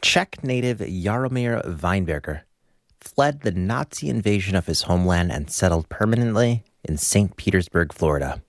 Czech native Jaromír Weinberger fled the Nazi invasion of his homeland and settled permanently in St. Petersburg, Florida.